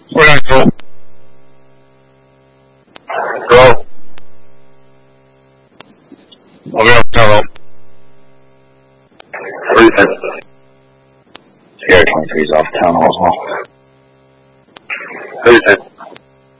What did I go? Go. I'll be on the tunnel. What do you think? Scary 23's off town hall as well. What do you think?